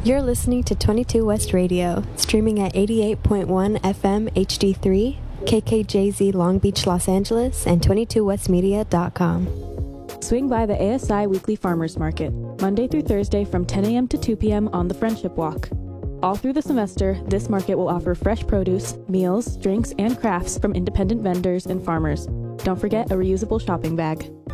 You're listening to 22 West Radio, streaming at 88.1 FM HD3, KKJZ Long Beach, Los Angeles, and 22westmedia.com. Swing by the ASI Weekly Farmers Market, Monday through Thursday from 10 a.m. to 2 p.m. on the Friendship Walk. All through the semester, this market will offer fresh produce, meals, drinks, and crafts from independent vendors and farmers. Don't forget a reusable shopping bag.